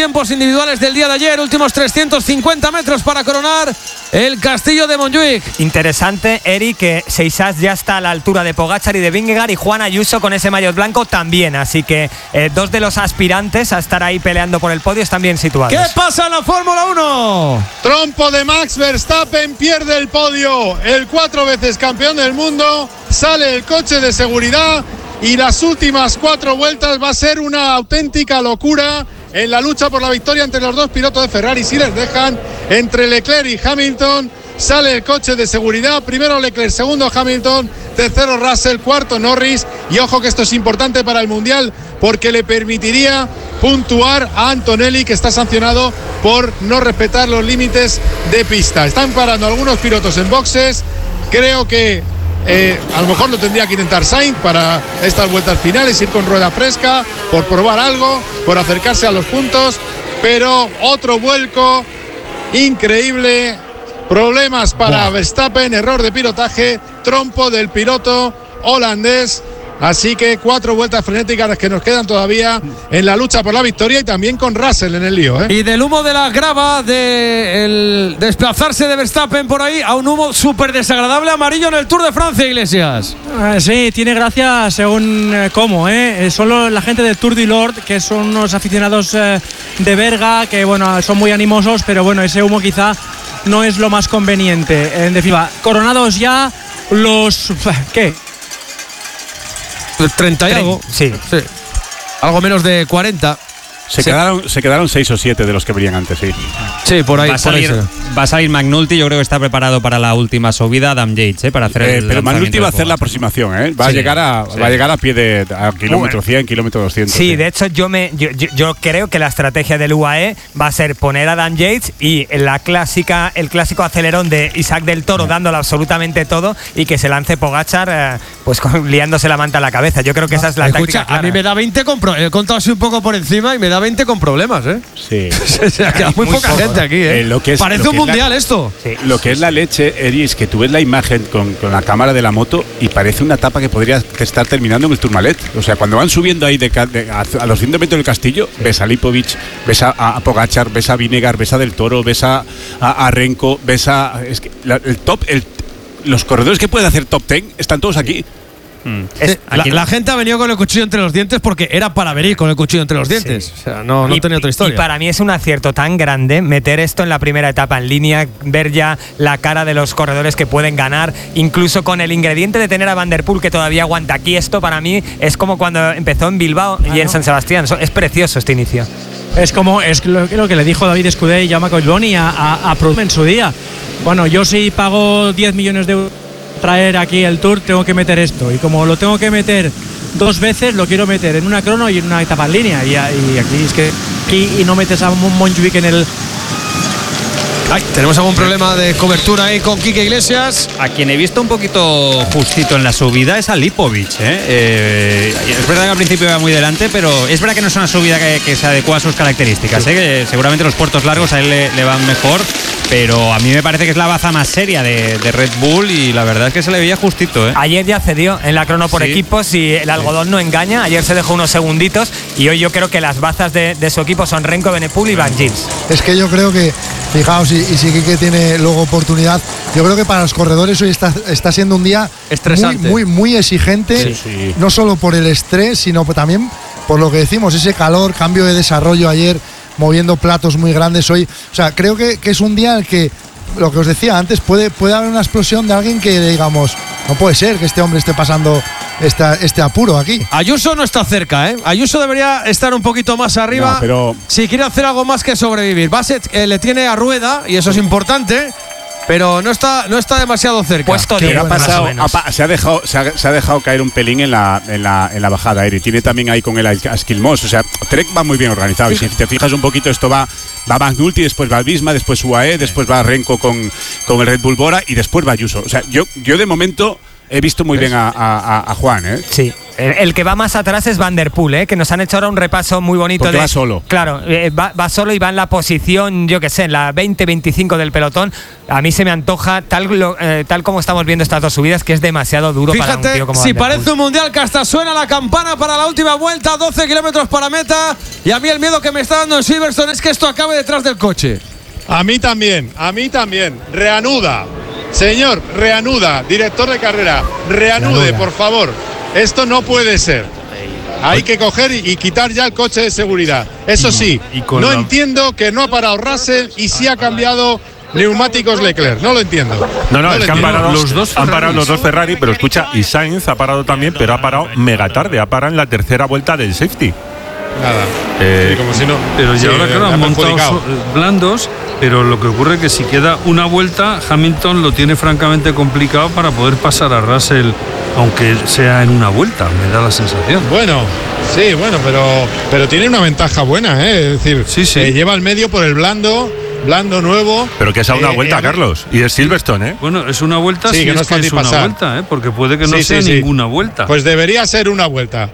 tiempos individuales del día de ayer. Últimos 350 metros para coronar el Castillo de Montjuïc. Interesante, Eric, que Seixas ya está a la altura de Pogačar y de Vingegaard, y Juan Ayuso con ese maillot blanco también. Así que dos de los aspirantes a estar ahí peleando por el podio están bien situados. ¿Qué pasa en la Fórmula 1? Trompo de Max Verstappen, pierde el podio. El 4 veces campeón del mundo. Sale el coche de seguridad y las últimas 4 vueltas va a ser una auténtica locura en la lucha por la victoria entre los dos pilotos de Ferrari. Si les dejan, entre Leclerc y Hamilton, sale el coche de seguridad. Primero Leclerc, segundo Hamilton, tercero Russell, cuarto Norris. Y ojo que esto es importante para el Mundial porque le permitiría puntuar a Antonelli, que está sancionado por no respetar los límites de pista. Están parando algunos pilotos en boxes. Creo que a lo mejor lo tendría que intentar Sainz para estas vueltas finales, ir con rueda fresca, por probar algo, por acercarse a los puntos, pero otro vuelco increíble, problemas para Verstappen, error de pilotaje, trompo del piloto holandés. Así que 4 vueltas frenéticas las que nos quedan todavía en la lucha por la victoria, y también con Russell en el lío, ¿eh? Y del humo de la grava, del desplazarse de Verstappen por ahí, a un humo súper desagradable amarillo en el Tour de Francia, Iglesias. Sí, tiene gracia según cómo, ¿eh? Solo la gente del Tour du Nord, que son unos aficionados de Berga, que bueno, son muy animosos, pero bueno, ese humo quizá no es lo más conveniente. En definitiva, coronados ya los... ¿Qué? 30 y algo. Sí. Algo menos de 40. Se quedaron 6 o 7 de los que venían antes, sí. Sí, por ahí. Va a salir McNulty, yo creo que está preparado para la última subida. Adam Yates, para hacer el pero McNulty va a hacer la aproximación, va a llegar a pie de kilómetro 100, kilómetro 200. Sí, de hecho yo creo que la estrategia del UAE va a ser poner a Adam Yates y el clásico acelerón de Isaac del Toro dándolo absolutamente todo, y que se lance Pogačar liándose la manta a la cabeza. Yo creo que esa es la táctica clara. A mí me da 20 he contado así un poco por encima y me da 20 con problemas, ¿eh? Sí. Se ha quedado muy poca gente aquí, ¿eh? Parece un mundial esto. Sí. Lo que es la leche, Eri, es que tú ves la imagen con la cámara de la moto y parece una etapa que podría estar terminando en el Tourmalet. O sea, cuando van subiendo ahí a los 100 metros del Castillo, ves a Lipovic, ves a Pogačar, ves a Vingegaard, ves a Del Toro, ves a Renko, ves a... Es que los corredores que pueden hacer top 10 están todos aquí. La gente ha venido con el cuchillo entre los dientes porque era para venir con el cuchillo entre los dientes. O sea, no tenía otra historia. Y para mí es un acierto tan grande meter esto en la primera etapa en línea, ver ya la cara de los corredores que pueden ganar, incluso con el ingrediente de tener a Van der Poel que todavía aguanta aquí. Esto para mí es como cuando empezó en Bilbao y en San Sebastián. Es precioso este inicio. Es lo que le dijo David Escudé y Jaume Collboni a Proudhon en su día. Bueno, yo sí pago 10 millones de euros traer aquí el Tour, tengo que meter esto, y como lo tengo que meter 2 veces, lo quiero meter en una crono y en una etapa en línea, y aquí es que aquí no metes a Montjuïc en el... Tenemos algún problema de cobertura ahí con Quique Iglesias. A quien he visto un poquito justito en la subida es a Lipovic, es verdad que al principio iba muy delante, pero es verdad que no es una subida que se adecua a sus características, que seguramente los puertos largos a él le van mejor, pero a mí me parece que es la baza más seria de Red Bull, y la verdad es que se le veía justito. Ayer ya cedió en la crono por equipos y el algodón no engaña. Ayer se dejó unos segunditos y hoy yo creo que las bazas de su equipo son Renko, Evenepoel y Van Gils. Es que yo creo que, fijaos, y si Quique tiene luego oportunidad, yo creo que para los corredores hoy está siendo un día estresante, muy exigente, no solo por el estrés, sino también por lo que decimos, ese calor, cambio de desarrollo ayer, moviendo platos muy grandes hoy. O sea, creo que es un día en el que, lo que os decía antes, puede haber una explosión de alguien que digamos, no puede ser que este hombre esté pasando este apuro aquí. Ayuso no está cerca, Ayuso debería estar un poquito más arriba, no, pero si quiere hacer algo más que sobrevivir. Bassett le tiene a Rueda y eso es importante, pero no está demasiado cerca. Puesto de se ha dejado caer un pelín en la bajada, Eri. Tiene también ahí con él a Skilmos. O sea, Trek va muy bien organizado. Y si te fijas un poquito, esto va McNulty, después va Visma, después UAE, después va Renko con el Red Bull Bora y después va Ayuso. O sea, yo de momento he visto muy bien a Juan, ¿eh? Sí. El que va más atrás es Van der Poel, que nos han hecho ahora un repaso muy bonito. Porque va solo. Claro, va solo y va en la posición, yo qué sé, en la 20-25 del pelotón. A mí se me antoja, tal como estamos viendo estas dos subidas, que es demasiado duro. Fíjate, para un tío como si Van der Poel. parece un mundial que hasta suena la campana para la última vuelta, 12 kilómetros para meta. Y a mí el miedo que me está dando en Silverstone es que esto acabe detrás del coche. A mí también. Reanuda. Señor, reanuda. Director de carrera, reanude, por favor. Esto no puede ser. Hay que coger y quitar ya el coche de seguridad. Eso sí, no entiendo que no ha parado Russell y sí ha cambiado neumáticos Leclerc. No lo entiendo. No, es que han parado los dos Ferrari, pero escucha, y Sainz ha parado también, pero ha parado mega tarde. Ha parado en la tercera vuelta del safety. Nada. Sí, como si no. Pero ya ahora, claro, han montado blandos, pero lo que ocurre es que si queda una vuelta, Hamilton lo tiene francamente complicado para poder pasar a Russell, aunque sea en una vuelta, me da la sensación. Bueno, pero tiene una ventaja buena, ¿eh? Es decir, lleva el medio por el blando nuevo. Pero que es a una vuelta, Carlos, y es Silverstone, ¿eh? Bueno, es una vuelta, sí, que no es fácil una pasar. vuelta, ¿eh? Porque puede que no sea ninguna vuelta. Pues debería ser una vuelta.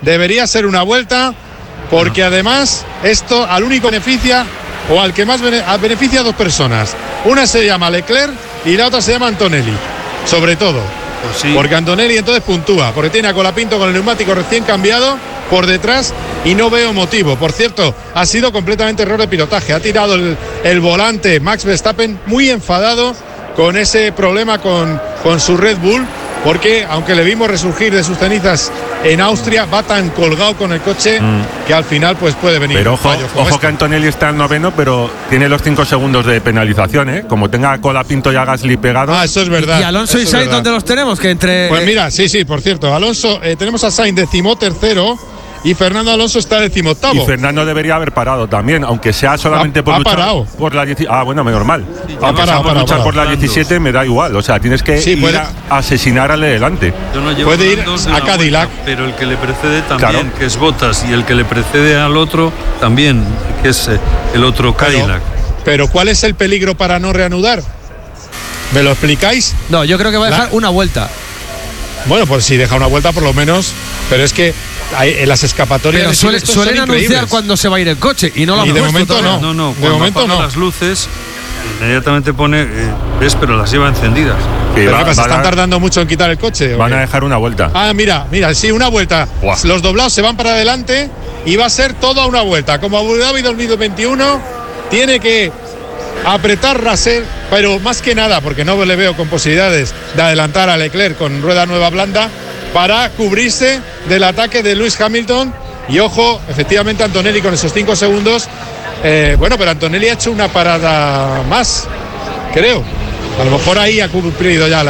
Porque además esto al único beneficia o al que más beneficia a dos personas. Una se llama Leclerc y la otra se llama Antonelli, sobre todo. Pues sí. Porque Antonelli entonces puntúa, porque tiene a Colapinto con el neumático recién cambiado por detrás y no veo motivo. Por cierto, ha sido completamente error de pilotaje. Ha tirado el volante Max Verstappen muy enfadado con ese problema con su Red Bull, porque aunque le vimos resurgir de sus cenizas en Austria, va tan colgado con el coche que al final pues puede venir. Pero ojo que Antonelli está en noveno, pero tiene los 5 segundos de penalización, ¿eh? Como tenga a Colapinto y a Gasly pegados. Ah, eso es verdad. Y Alonso y Sainz, ¿dónde los tenemos? Que entre. Pues mira, sí, por cierto, Alonso, tenemos a Sainz 13º y Fernando Alonso está 18º. Y Fernando debería haber parado también, aunque sea solamente por luchar por la 17. Ah, bueno, normal. Sí, aunque sea por luchar por la 17 me da igual. O sea, tienes que ir a asesinar al de delante. Puede ir a Cadillac. Vuelta, pero el que le precede también, que es Bottas, y el que le precede al otro también, que es el otro Cadillac. Pero ¿cuál es el peligro para no reanudar? ¿Me lo explicáis? No, yo creo que va a dejar una vuelta. Bueno, pues si deja una vuelta por lo menos, pero es que en las escapatorias pero suelen anunciar cuando se va a ir el coche y no lo han de momento no. No, de momento no. Las luces inmediatamente pone ves, pero las lleva encendidas. ¿Pero qué pasa? ¿Están tardando mucho en quitar el coche? Van a dejar una vuelta. Ah, mira, sí, una vuelta. Buah. Los doblados se van para adelante y va a ser toda una vuelta. Como Abu Dhabi 2021 tiene que apretar Russell, pero más que nada porque no le veo con posibilidades de adelantar a Leclerc con rueda nueva blanda, para cubrirse del ataque de Lewis Hamilton. Y ojo, efectivamente Antonelli con esos 5 segundos. Bueno, pero Antonelli ha hecho una parada más, creo. A lo mejor ahí ha cumplido ya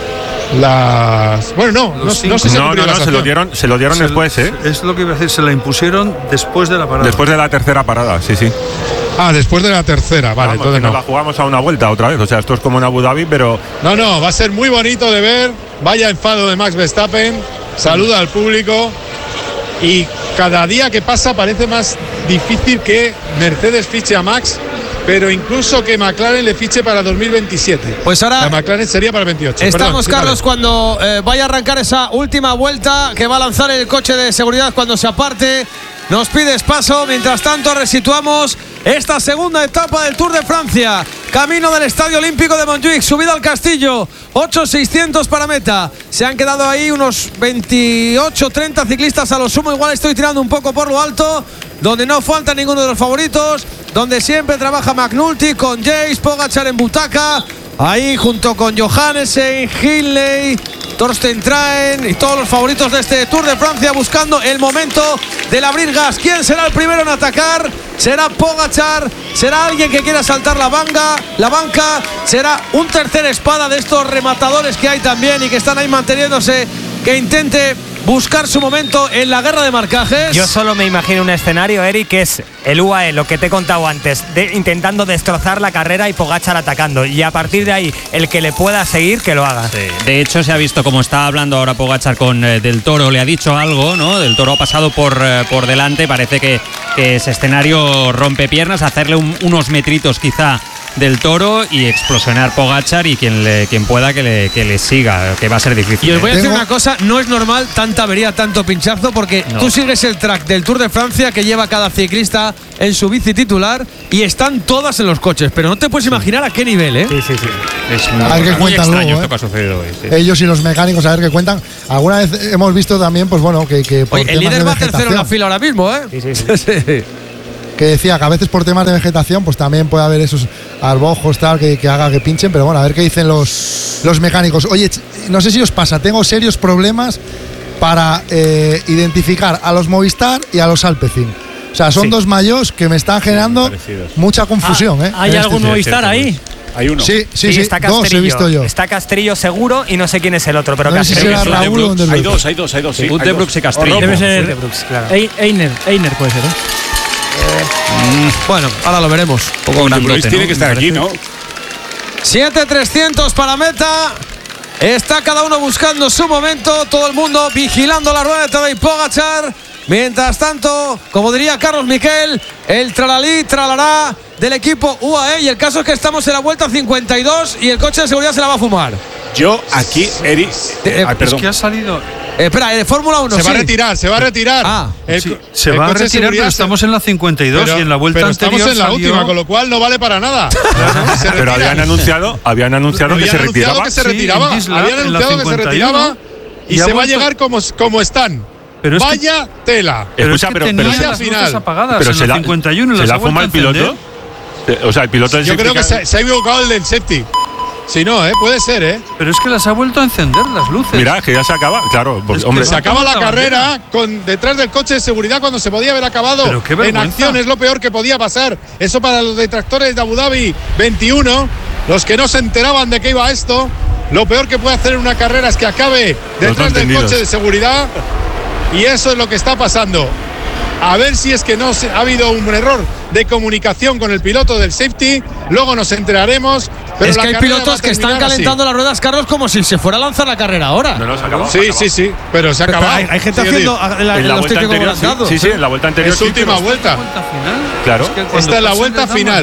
las. Bueno, no sé si se lo dieron después, ¿eh? Es lo que iba a decir, se la impusieron después de la parada. Después de la tercera parada, sí. Ah, después de la tercera, vale. Vamos, entonces no la jugamos a una vuelta otra vez. O sea, esto es como en Abu Dhabi, pero. No, va a ser muy bonito de ver. Vaya enfado de Max Verstappen. Saluda al público. Y cada día que pasa parece más difícil que Mercedes fiche a Max, pero incluso que McLaren le fiche para 2027. Pues ahora la McLaren sería para el 28. Estamos, Perdón, Carlos, cuando vaya a arrancar esa última vuelta que va a lanzar el coche de seguridad cuando se aparte. Nos pides paso. Mientras tanto, resituamos esta segunda etapa del Tour de Francia. Camino del Estadio Olímpico de Montjuic, subida al Castillo, 8.600 para meta. Se han quedado ahí unos 28-30 ciclistas a lo sumo. Igual estoy tirando un poco por lo alto. Donde no falta ninguno de los favoritos. Donde siempre trabaja McNulty con Jace, Pogačar en butaca. Ahí junto con Johannessen, Hindley, Torsten Traen y todos los favoritos de este Tour de Francia buscando el momento del abrir gas. ¿Quién será el primero en atacar? ¿Será Pogačar? ¿Será alguien que quiera saltar la banca? ¿Será un tercer espada de estos rematadores que hay también y que están ahí manteniéndose, que intente buscar su momento en la guerra de marcajes? Yo solo me imagino un escenario, Eric, que es el UAE, lo que te he contado antes, intentando destrozar la carrera y Pogačar atacando. Y a partir de ahí, el que le pueda seguir, que lo haga. Sí. De hecho, se ha visto como está hablando ahora Pogačar con Del Toro, le ha dicho algo, ¿no? Del Toro ha pasado por delante, parece que ese escenario rompe piernas, hacerle unos metritos quizá del Toro y explosionar Pogačar y quien pueda que le siga, que va a ser difícil. Y os voy a decir una cosa, no es normal tanta avería, tanto pinchazo, porque tú sigues el track del Tour de Francia que lleva cada ciclista en su bici titular y están todas en los coches, pero no te puedes imaginar a qué nivel, ¿eh? Sí. Es muy extraño luego, esto que ha sucedido hoy. Sí. Ellos y los mecánicos, a ver qué cuentan. Alguna vez hemos visto también, pues bueno, que por Oye, el líder va tercero en la fila ahora mismo, ¿eh? Sí. Que decía que a veces por temas de vegetación pues también puede haber esos arbojos tal que haga que pinchen, pero bueno, a ver qué dicen los mecánicos. Oye, no sé si os pasa, tengo serios problemas para identificar a los Movistar y a los Alpecin. O sea, son dos mayos que me están generando mucha confusión. ¿Hay algún Movistar ahí? Hay uno. Sí, está Castrillo. Dos he visto yo. Está Castrillo seguro y no sé quién es el otro, pero no sé si Castrillo. será Raúl o Underbrooks. Hay dos. Sí, Underbrooks y Castrillo. Debe ser Underbrooks, claro. Einer puede ser, Bueno, ahora lo veremos. Un poco grandote, tiene que estar aquí, ¿no? 7.300 para meta. Está cada uno buscando su momento. Todo el mundo vigilando la rueda de Tadej Pogačar. Mientras tanto, como diría Carlos Miquel, el tralalí, tralará del equipo UAE. Y el caso es que estamos en la vuelta 52 y el coche de seguridad se la va a fumar. Yo aquí, Eri. Es perdón. que ha salido. Espera, de Fórmula 1. Se va a retirar. Se va a retirar, pero estamos en la 52 y en la vuelta anterior. Estamos en la última, con lo cual no vale para nada. Pero habían anunciado que se retiraba. Habían anunciado que se retiraba y se va a llegar como están. Pero vaya tela. Escucha, pero las luces apagadas. Pero en la 51 ¿se la fuma el piloto? O sea, el piloto del Yo creo que se ha equivocado el del safety. Si no, puede ser, Pero es que las ha vuelto a encender las luces. Mira, que ya se acaba. Claro, pues, hombre. Se acaba la carrera detrás del coche de seguridad cuando se podía haber acabado. Pero qué en acción es lo peor que podía pasar. Eso para los detractores de Abu Dhabi 21, los que no se enteraban de qué iba esto. Lo peor que puede hacer en una carrera es que acabe detrás del coche de seguridad. Y eso es lo que está pasando. A ver si es que ha habido un error de comunicación con el piloto del safety. Luego nos enteraremos. Pero es que hay pilotos que están calentando las ruedas, Carlos, como si se fuera a lanzar la carrera ahora. No, se acabó. Sí. Pero se ha acabado. Hay gente haciendo en la vuelta anterior. Sí, en la vuelta anterior. Es última vuelta. Claro. Esta es la vuelta final.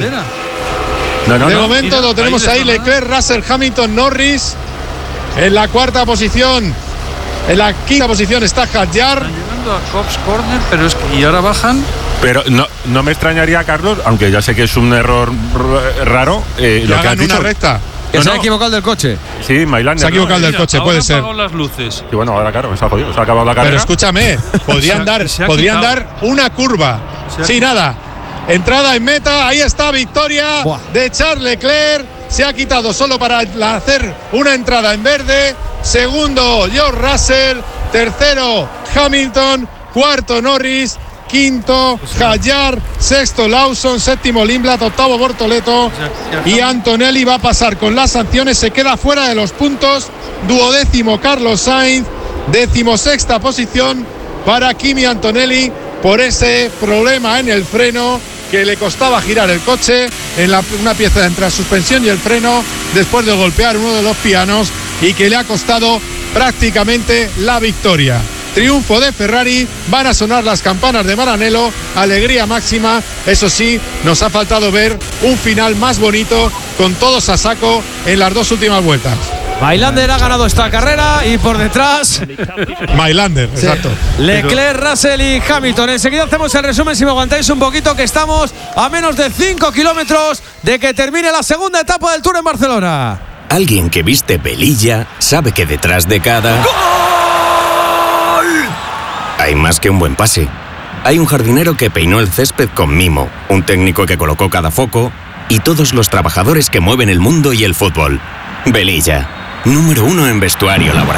De momento lo tenemos ahí. Leclerc, Russell, Hamilton, Norris. En la cuarta posición. En la quinta posición está Hadjar. Están llegando a Cops Corner, pero es que y ahora bajan. Pero no me extrañaría, Carlos, aunque ya sé que es un error raro. Lo que has dicho. Una recta. Que se ha equivocado del coche. Sí, Mailander. Se ha equivocado del coche, puede ser. Las luces. Y bueno, ahora claro, se ha jodido. Se ha acabado la carrera. Pero escúchame, podrían dar una curva. Sí, nada. Entrada en meta, ahí está, victoria de Charles Leclerc. Se ha quitado solo para hacer una entrada en verde. Segundo, George Russell. Tercero, Hamilton. Cuarto, Norris. Quinto, Hadjar. Sexto, Lawson. Séptimo, Lindblad. Octavo, Bortoleto. Y Antonelli va a pasar con las sanciones. Se queda fuera de los puntos. Duodécimo, Carlos Sainz. 16ª posición para Kimi Antonelli por ese problema en el freno que le costaba girar el coche en una pieza entre la suspensión y el freno después de golpear uno de los pianos y que le ha costado prácticamente la victoria. Triunfo de Ferrari, van a sonar las campanas de Maranello, alegría máxima. Eso sí, nos ha faltado ver un final más bonito con todos a saco en las dos últimas vueltas. Mailander ha ganado esta carrera y por detrás Mailander, exacto. Leclerc, Russell y Hamilton. Enseguida hacemos el resumen, si me aguantáis un poquito, que estamos a menos de 5 kilómetros de que termine la segunda etapa del Tour en Barcelona. Alguien que viste velilla sabe que detrás de cada ¡gol! Hay más que un buen pase. Hay un jardinero que peinó el césped con mimo, un técnico que colocó cada foco y todos los trabajadores que mueven el mundo y el fútbol. Velilla, número 1 en vestuario laboral.